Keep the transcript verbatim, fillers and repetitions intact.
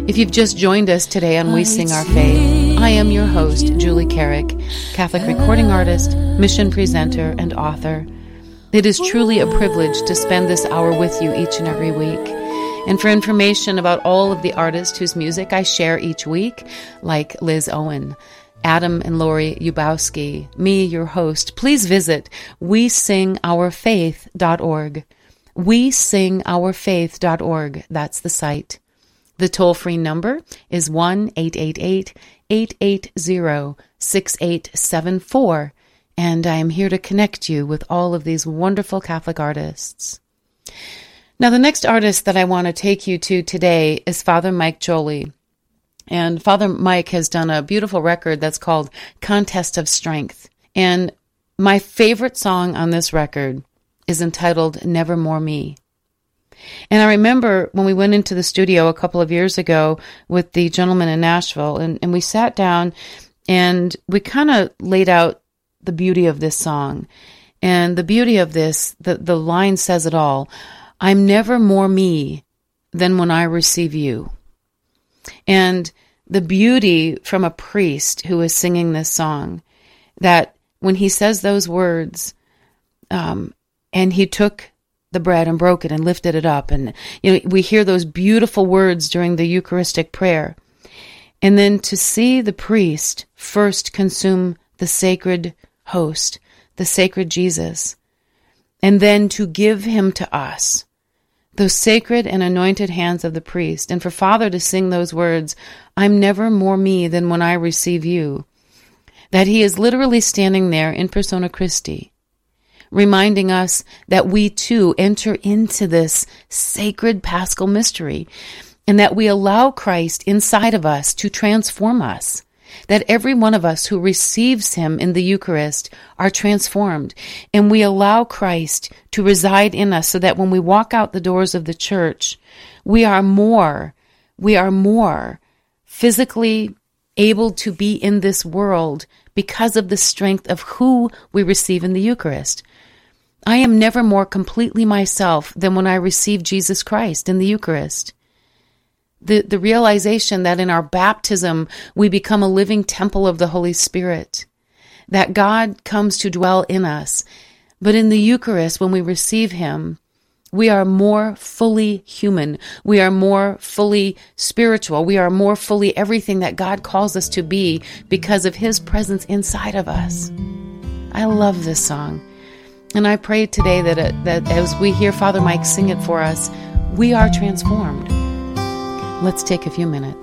If you've just joined us today on We Sing Our Faith, I am your host, Julie Carrick, Catholic recording artist, mission presenter, and author. It is truly a privilege to spend this hour with you each and every week. And for information about all of the artists whose music I share each week, like Liz Owen, Adam and Lori Yubowski, me, your host, please visit we sing our faith dot org. we sing our faith dot org. That's the site. The toll-free number is one eight eight eight, eight eight zero, six eight seven four, and I am here to connect you with all of these wonderful Catholic artists. Now, the next artist that I want to take you to today is Father Mike Joly. And Father Mike has done a beautiful record that's called Contest of Strength. And my favorite song on this record is entitled Nevermore Me. And I remember when we went into the studio a couple of years ago with the gentleman in Nashville, and, and we sat down and we kind of laid out the beauty of this song. And the beauty of this, the, the line says it all. I'm never more me than when I receive you. And the beauty from a priest who is singing this song, that when he says those words, um, and he took the bread and broke it and lifted it up. And, you know, we hear those beautiful words during the Eucharistic prayer. And then to see the priest first consume the sacred host, the sacred Jesus, and then to give him to us, those sacred and anointed hands of the priest, and for Father to sing those words, I'm never more me than when I receive you, that he is literally standing there in persona Christi, reminding us that we too enter into this sacred paschal mystery, and that we allow Christ inside of us to transform us, that every one of us who receives him in the Eucharist are transformed, and we allow Christ to reside in us so that when we walk out the doors of the church, we are more, we are more physically able to be in this world because of the strength of who we receive in the Eucharist. I am never more completely myself than when I receive Jesus Christ in the Eucharist. The, the realization that in our baptism we become a living temple of the Holy Spirit, that God comes to dwell in us. But in the Eucharist, when we receive him, we are more fully human. We are more fully spiritual. We are more fully everything that God calls us to be because of his presence inside of us. I love this song. And I pray today that, it, that as we hear Father Mike sing it for us, we are transformed. Let's take a few minutes.